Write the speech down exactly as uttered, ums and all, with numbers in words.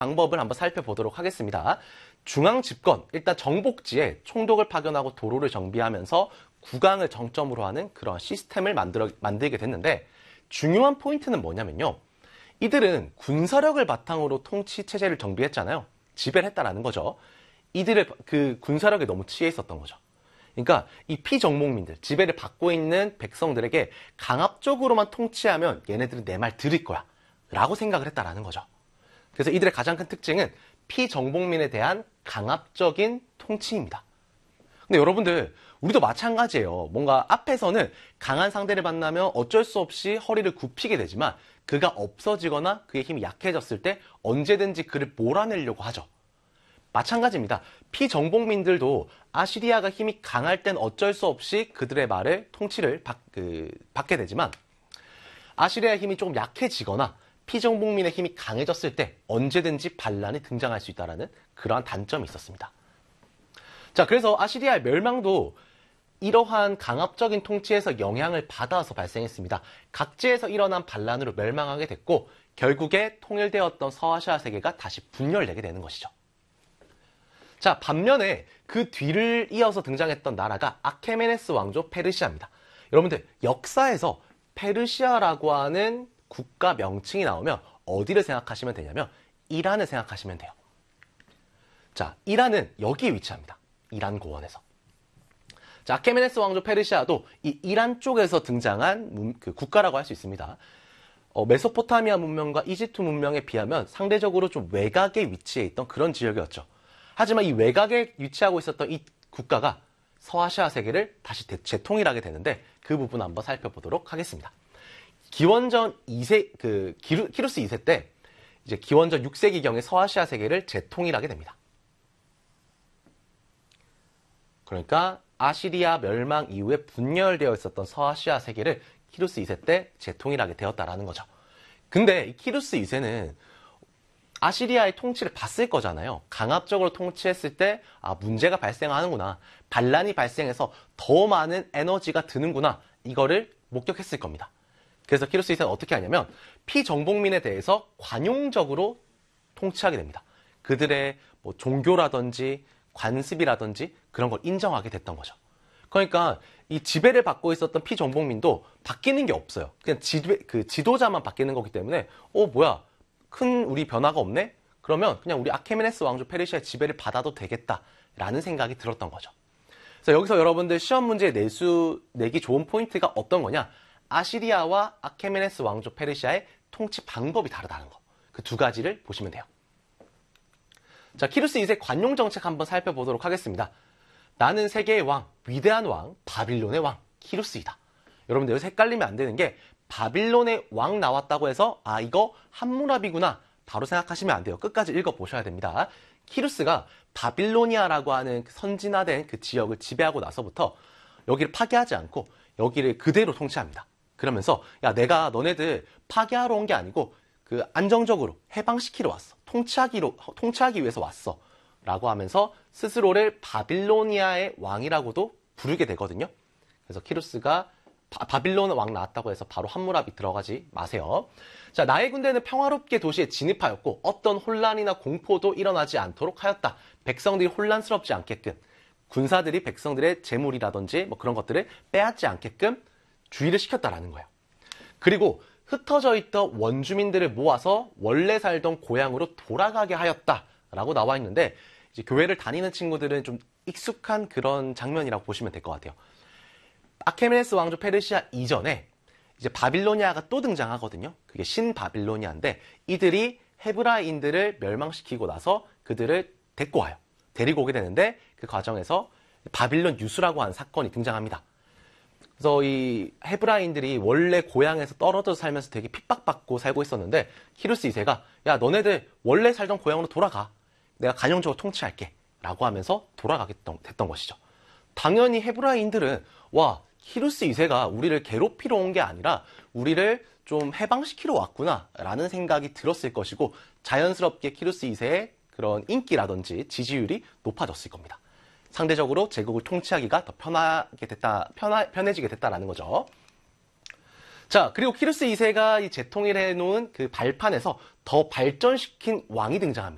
방법을 한번 살펴보도록 하겠습니다. 중앙 집권, 일단 정복지에 총독을 파견하고 도로를 정비하면서 국왕을 정점으로 하는 그런 시스템을 만들어, 만들게 됐는데, 중요한 포인트는 뭐냐면요. 이들은 군사력을 바탕으로 통치 체제를 정비했잖아요. 지배를 했다라는 거죠. 이들의 그 군사력에 너무 취해 있었던 거죠. 그러니까 이 피정복민들, 지배를 받고 있는 백성들에게 강압적으로만 통치하면 얘네들은 내 말 들을 거야 라고 생각을 했다라는 거죠. 그래서 이들의 가장 큰 특징은 피정복민에 대한 강압적인 통치입니다. 근데 여러분들, 우리도 마찬가지예요. 뭔가 앞에서는 강한 상대를 만나면 어쩔 수 없이 허리를 굽히게 되지만 그가 없어지거나 그의 힘이 약해졌을 때 언제든지 그를 몰아내려고 하죠. 마찬가지입니다. 피정복민들도 아시리아가 힘이 강할 땐 어쩔 수 없이 그들의 말을, 통치를 받, 그, 받게 되지만 아시리아의 힘이 조금 약해지거나 피정복민의 힘이 강해졌을 때 언제든지 반란이 등장할 수 있다는 그러한 단점이 있었습니다. 자, 그래서 아시리아의 멸망도 이러한 강압적인 통치에서 영향을 받아서 발생했습니다. 각지에서 일어난 반란으로 멸망하게 됐고 결국에 통일되었던 서아시아 세계가 다시 분열되게 되는 것이죠. 자, 반면에 그 뒤를 이어서 등장했던 나라가 아케메네스 왕조 페르시아입니다. 여러분들, 역사에서 페르시아라고 하는 국가 명칭이 나오면 어디를 생각하시면 되냐면 이란을 생각하시면 돼요. 자, 이란은 여기에 위치합니다. 이란 고원에서. 자, 아케메네스 왕조 페르시아도 이 이란 쪽에서 등장한 문, 그 국가라고 할 수 있습니다. 어, 메소포타미아 문명과 이집트 문명에 비하면 상대적으로 좀 외곽에 위치해 있던 그런 지역이었죠. 하지만 이 외곽에 위치하고 있었던 이 국가가 서아시아 세계를 다시 재통일하게 되는데 그 부분 한번 살펴보도록 하겠습니다. 기원전 이 세, 그, 기루, 키루스 이 세 때 이제 기원전 육 세기경에 서아시아 세계를 재통일하게 됩니다. 그러니까 아시리아 멸망 이후에 분열되어 있었던 서아시아 세계를 키루스 이 세 때 재통일하게 되었다라는 거죠. 근데 이 키루스 이 세는 아시리아의 통치를 봤을 거잖아요. 강압적으로 통치했을 때 아, 문제가 발생하는구나. 반란이 발생해서 더 많은 에너지가 드는구나. 이거를 목격했을 겁니다. 그래서 키루스 이 세는 어떻게 하냐면 피정복민에 대해서 관용적으로 통치하게 됩니다. 그들의 뭐 종교라든지 관습이라든지 그런 걸 인정하게 됐던 거죠. 그러니까 이 지배를 받고 있었던 피정복민도 바뀌는 게 없어요. 그냥 지배, 그 지도자만 바뀌는 거기 때문에 어 뭐야 큰 우리 변화가 없네? 그러면 그냥 우리 아케메네스 왕조 페르시아의 지배를 받아도 되겠다라는 생각이 들었던 거죠. 그래서 여기서 여러분들 시험 문제에 낼 수, 내기 좋은 포인트가 어떤 거냐? 아시리아와 아케메네스 왕조 페르시아의 통치 방법이 다르다는 거. 그 두 가지를 보시면 돼요. 자, 키루스 이 세 관용 정책 한번 살펴보도록 하겠습니다. 나는 세계의 왕, 위대한 왕, 바빌론의 왕, 키루스이다. 여러분들 여기서 헷갈리면 안 되는 게 바빌론의 왕 나왔다고 해서 아 이거 함무라비구나 바로 생각하시면 안 돼요. 끝까지 읽어보셔야 됩니다. 키루스가 바빌로니아라고 하는 선진화된 그 지역을 지배하고 나서부터 여기를 파괴하지 않고 여기를 그대로 통치합니다. 그러면서 야 내가 너네들 파괴하러 온 게 아니고 그 안정적으로 해방시키러 왔어. 통치하기로, 통치하기 위해서 왔어. 라고 하면서 스스로를 바빌로니아의 왕이라고도 부르게 되거든요. 그래서 키루스가 바, 바빌론 왕 나왔다고 해서 바로 함무라비 들어가지 마세요. 자, 나의 군대는 평화롭게 도시에 진입하였고 어떤 혼란이나 공포도 일어나지 않도록 하였다. 백성들이 혼란스럽지 않게끔 군사들이 백성들의 재물이라든지 뭐 그런 것들을 빼앗지 않게끔 주의를 시켰다라는 거예요. 그리고 흩어져 있던 원주민들을 모아서 원래 살던 고향으로 돌아가게 하였다라고 나와 있는데 이제 교회를 다니는 친구들은 좀 익숙한 그런 장면이라고 보시면 될 것 같아요. 아케메네스 왕조 페르시아 이전에 이제 바빌로니아가 또 등장하거든요. 그게 신바빌로니아인데 이들이 헤브라인들을 멸망시키고 나서 그들을 데리고 와요. 데리고 오게 되는데 그 과정에서 바빌론 유수라고 하는 사건이 등장합니다. 그래서 이 헤브라인들이 원래 고향에서 떨어져 살면서 되게 핍박받고 살고 있었는데 키루스 이 세가 야 너네들 원래 살던 고향으로 돌아가. 내가 간용적으로 통치할게. 라고 하면서 돌아가게 됐던 것이죠. 당연히 헤브라인들은 와 키루스 이 세가 우리를 괴롭히러 온 게 아니라 우리를 좀 해방시키러 왔구나 라는 생각이 들었을 것이고 자연스럽게 키루스 이 세의 그런 인기라든지 지지율이 높아졌을 겁니다. 상대적으로 제국을 통치하기가 더 편하게 됐다, 편하, 편해지게 됐다라는 거죠. 자, 그리고 키루스 이 세가 이 재통일해 놓은 그 발판에서 더 발전시킨 왕이 등장합니다.